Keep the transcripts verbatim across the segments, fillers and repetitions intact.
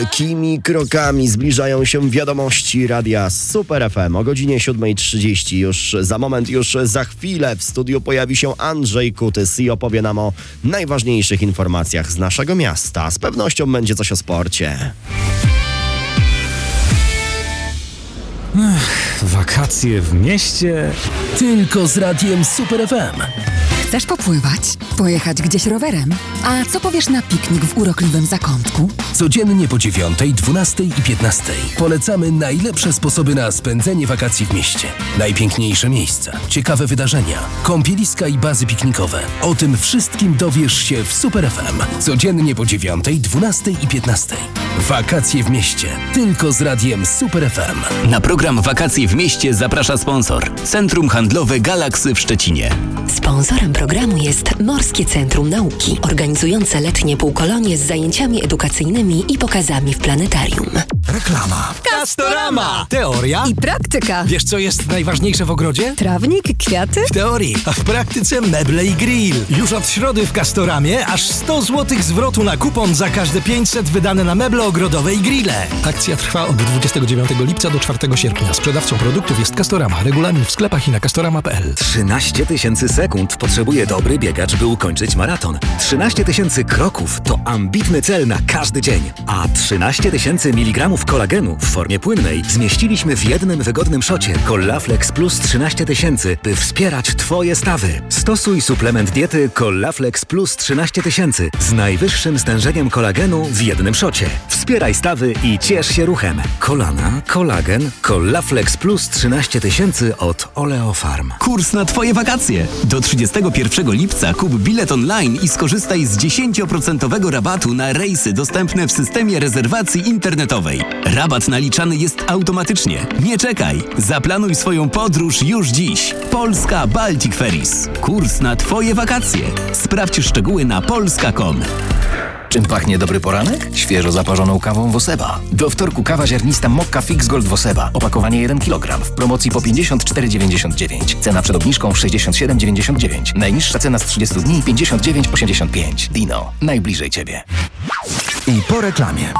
Wielkimi krokami zbliżają się wiadomości Radia Super F M o godzinie siódma trzydzieści. Już za moment, już za chwilę w studiu pojawi się Andrzej Kutys i opowie nam o najważniejszych informacjach z naszego miasta. Z pewnością będzie coś o sporcie. Ech, wakacje w mieście? Tylko z Radiem Super F M. Chcesz popływać? Pojechać gdzieś rowerem? A co powiesz na piknik w urokliwym zakątku? Codziennie po dziewiątej, dwunastej i piętnastej polecamy najlepsze sposoby na spędzenie wakacji w mieście. Najpiękniejsze miejsca, ciekawe wydarzenia, kąpieliska i bazy piknikowe. O tym wszystkim dowiesz się w Super F M. Codziennie po dziewiątej, dwunastej i piętnastej. Wakacje w mieście. Tylko z Radiem Super F M. Na program Wakacje w mieście zaprasza sponsor. Centrum Handlowe Galaksy w Szczecinie. Sponsorem programu jest Morskie Centrum Nauki, organizujące letnie półkolonie z zajęciami edukacyjnymi i pokazami w planetarium. Reklama. Castorama! Teoria I praktyka. Wiesz, co jest najważniejsze w ogrodzie? Trawnik, kwiaty? W teorii, a w praktyce meble i grill. Już od środy w Castoramie aż sto złotych zwrotu na kupon za każde pięćset wydane na meble ogrodowe i grille. Akcja trwa od dwudziestego dziewiątego lipca do czwartego sierpnia. Sprzedawcą produktów jest Castorama. Regulamin w sklepach i na castorama kropka p l. trzynaście tysięcy sekund potrzebuje dobry biegacz, by ukończyć maraton. trzynaście tysięcy kroków to ambitny cel na każdy dzień. A trzynaście tysięcy miligramów kolagenu w formie płynnej zmieściliśmy w jednym wygodnym szocie Collaflex Plus trzynaście tysięcy, by wspierać Twoje stawy. Stosuj suplement diety Collaflex Plus trzynaście tysięcy z najwyższym stężeniem kolagenu w jednym szocie. Wspieraj stawy i ciesz się ruchem. Kolana, kolagen, Collaflex Plus trzynaście tysięcy od Oleofarm. Kurs na Twoje wakacje. Do trzydziestego pierwszego lipca kup bilet online i skorzystaj z dziesięć procent rabatu na rejsy dostępne w systemie rezerwacji internetowej. Rabat naliczany jest automatycznie. Nie czekaj. Zaplanuj swoją podróż już dziś. Polska Baltic Ferries. Kurs na Twoje wakacje. Sprawdź szczegóły na polska kropka com. Czym pachnie dobry poranek? Świeżo zaparzoną kawą Woseba. Do wtorku kawa ziarnista Mokka Fix Gold Woseba. Opakowanie jeden kilogram. W promocji po pięćdziesiąt cztery dziewięćdziesiąt dziewięć. Cena przed obniżką sześćdziesiąt siedem dziewięćdziesiąt dziewięć. Najniższa cena z trzydziestu dni pięćdziesiąt dziewięć osiemdziesiąt pięć. Dino. Najbliżej Ciebie. I po reklamie.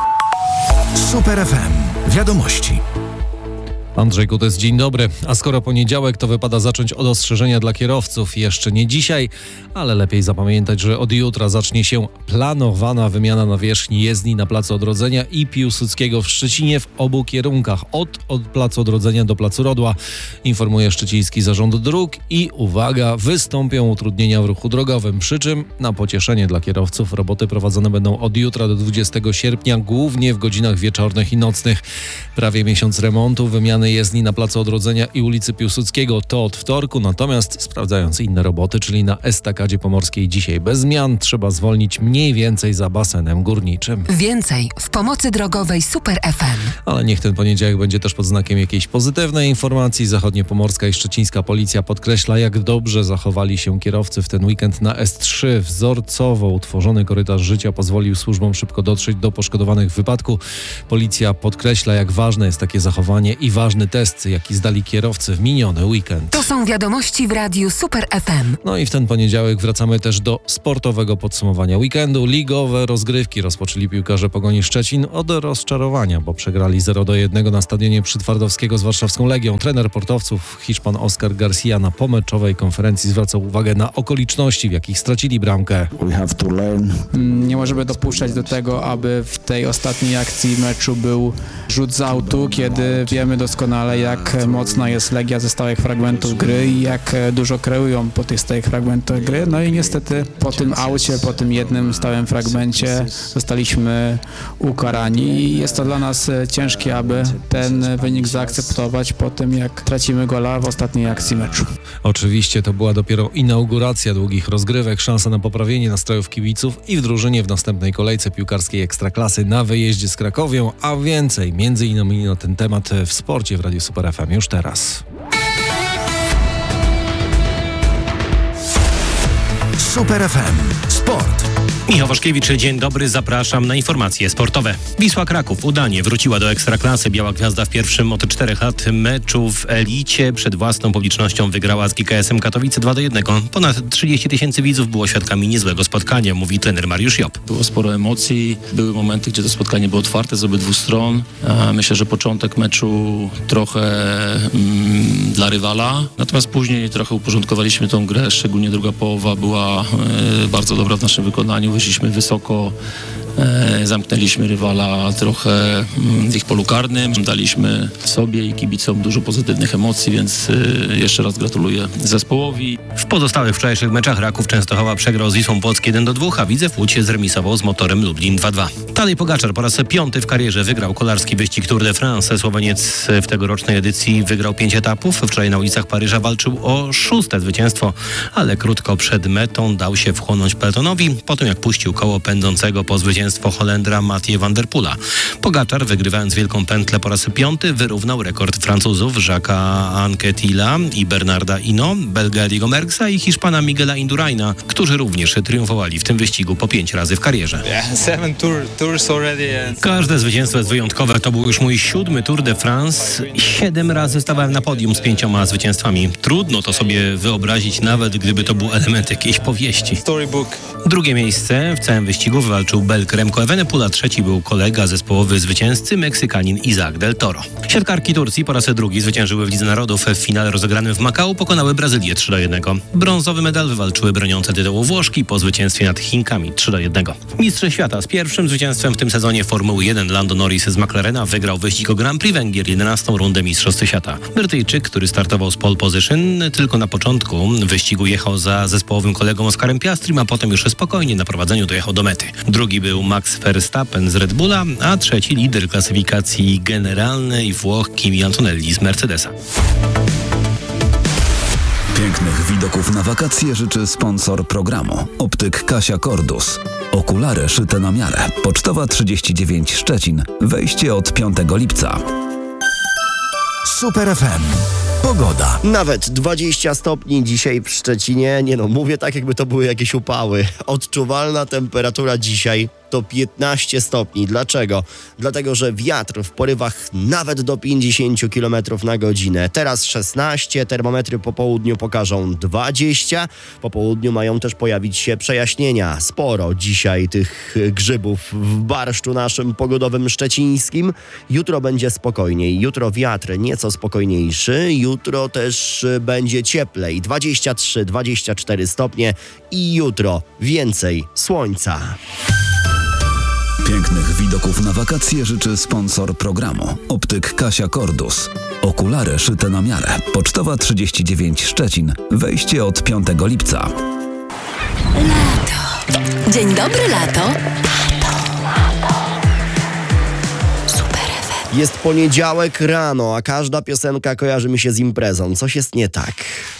Super F M. Wiadomości. Andrzej Kutys, dzień dobry. A skoro poniedziałek, to wypada zacząć od ostrzeżenia dla kierowców. Jeszcze nie dzisiaj, ale lepiej zapamiętać, że od jutra zacznie się planowana wymiana nawierzchni jezdni na Placu Odrodzenia i Piłsudskiego w Szczecinie w obu kierunkach. Od, od Placu Odrodzenia do Placu Rodła, informuje Szczeciński Zarząd Dróg i uwaga, wystąpią utrudnienia w ruchu drogowym. Przy czym na pocieszenie dla kierowców roboty prowadzone będą od jutra do dwudziestego sierpnia, głównie w godzinach wieczornych i nocnych. Prawie miesiąc remontu, wymiany jezdni na Placu Odrodzenia i ulicy Piłsudskiego to od wtorku, natomiast sprawdzając inne roboty, czyli na Estakadzie Pomorskiej dzisiaj bez zmian, trzeba zwolnić mniej więcej za basenem górniczym. Więcej w pomocy drogowej Super F M. Ale niech ten poniedziałek będzie też pod znakiem jakiejś pozytywnej informacji. Zachodniopomorska i szczecińska policja podkreśla, jak dobrze zachowali się kierowcy w ten weekend na S trzy. Wzorcowo utworzony korytarz życia pozwolił służbom szybko dotrzeć do poszkodowanych w wypadku. Policja podkreśla, jak ważne jest takie zachowanie i ważny test, jaki zdali kierowcy w miniony weekend. To są wiadomości w Radiu Super F M. No i w ten poniedziałek wracamy też do sportowego podsumowania weekendu. Ligowe rozgrywki rozpoczęli piłkarze Pogoni Szczecin od rozczarowania, bo przegrali zero do jednego na stadionie Przydwardowskiego z warszawską Legią. Trener portowców, Hiszpan Oscar Garcia, na pomeczowej konferencji zwracał uwagę na okoliczności, w jakich stracili bramkę. Nie możemy dopuszczać do tego, aby w tej ostatniej akcji meczu był rzut z autu, kiedy wiemy doskonale, jak mocna jest Legia ze stałych fragmentów gry i jak dużo kreują po tych stałych fragmentach gry. No i niestety po tym aucie, po tym jednym stałym fragmencie zostaliśmy ukarani i jest to dla nas ciężkie, aby ten wynik zaakceptować po tym, jak tracimy gola w ostatniej akcji meczu. Oczywiście to była dopiero inauguracja długich rozgrywek, szansa na poprawienie nastrojów kibiców i w drużynie w następnej kolejce piłkarskiej Ekstraklasy na wyjeździe z Krakowią, a więcej między innymi na ten temat w sporcie w Radiu Super F M już teraz. Super F M. Sport. Michał Waszkiewicz, dzień dobry, zapraszam na informacje sportowe. Wisła Kraków udanie wróciła do Ekstraklasy. Biała Gwiazda w pierwszym od czterech lat meczu w Elicie przed własną publicznością wygrała z G K S-em Katowice dwa do jednego. Ponad trzydzieści tysięcy widzów było świadkami niezłego spotkania, mówi trener Mariusz Job. Było sporo emocji, były momenty, gdzie to spotkanie było otwarte z obydwu stron. Myślę, że początek meczu trochę mm, dla rywala, natomiast później trochę uporządkowaliśmy tą grę, szczególnie druga połowa była e, bardzo dobra w naszym wykonaniu. Wyszliśmy wysoko, e, zamknęliśmy rywala trochę w ich polu karnym, daliśmy sobie i kibicom dużo pozytywnych emocji, więc e, jeszcze raz gratuluję zespołowi. W pozostałych wczorajszych meczach Raków Częstochowa przegrał z Wisłą Płock jeden do dwóch, a Widzew Łódź zremisował z Motorem Lublin dwa dwa. Tadej Pogaczar po raz piąty w karierze wygrał kolarski wyścig Tour de France. Słoweniec w tegorocznej edycji wygrał pięć etapów. Wczoraj na ulicach Paryża walczył o szóste zwycięstwo, ale krótko przed metą dał się wchłonąć peletonowi, po tym jak puścił koło pędzącego po zwycięstwo Holendra Mathieu van der Poela. Pogaczar, wygrywając wielką pętlę po raz piąty, wyrównał rekord Francuzów Jacques'a Anquetila i Bernarda Hinault, Belga Eddiego Merckxa i Hiszpana Miguela Induraina, którzy również triumfowali w tym wyścigu po pięć razy w karierze. Każde zwycięstwo jest wyjątkowe. To był już mój siódmy Tour de France. Siedem razy stawałem na podium z pięcioma zwycięstwami. Trudno to sobie wyobrazić, nawet gdyby to był element jakiejś powieści. Drugie miejsce w całym wyścigu wywalczył Belg Remco Evenepoel, a trzeci był kolega zespołowy zwycięzcy, Meksykanin Isaac del Toro. Siatkarki Turcji po raz drugi zwyciężyły w Lidze Narodów. W finale rozegranym w Makao pokonały Brazylię trzy do jednego. Brązowy medal wywalczyły broniące tytułu Włoszki po zwycięstwie nad Chinkami trzy do jednego. Mistrz świata z pierwszym zwycięstwem w tym sezonie Formuły jeden Lando Norris z McLarena wygrał wyścig o Grand Prix Węgier, jedenastą rundę Mistrzostw Świata. Brytyjczyk, który startował z pole position, tylko na początku wyścigu jechał za zespołowym kolegą Oscarem Piastrim, a potem już spokojnie na prowadzeniu dojechał do mety. Drugi był Max Verstappen z Red Bulla, a trzeci lider klasyfikacji generalnej Włoch Kimi Antonelli z Mercedesa. Pięknych widoków na wakacje życzy sponsor programu. Optyk Kasia Cordus. Okulary szyte na miarę. Pocztowa trzydzieści dziewięć Szczecin. Wejście od piątego lipca. Super F M. Pogoda. Nawet dwadzieścia stopni dzisiaj w Szczecinie. Nie no, mówię tak, jakby to były jakieś upały. Odczuwalna temperatura dzisiaj to piętnaście stopni. Dlaczego? Dlatego, że wiatr w porywach nawet do pięćdziesiąt kilometrów na godzinę. Teraz szesnaście, termometry po południu pokażą dwadzieścia. Po południu mają też pojawić się przejaśnienia. Sporo dzisiaj tych grzybów w barszczu naszym pogodowym szczecińskim. Jutro będzie spokojniej. Jutro wiatr nieco spokojniejszy. Jutro też będzie cieplej. dwadzieścia trzy dwadzieścia cztery stopnie i jutro więcej słońca. Pięknych widoków na wakacje życzy sponsor programu. Optyk Kasia Cordus. Okulary szyte na miarę. Pocztowa trzydzieści dziewięć Szczecin. Wejście od piątego lipca. Lato. Dzień dobry, lato. Jest poniedziałek rano, a każda piosenka kojarzy mi się z imprezą. Coś jest nie tak.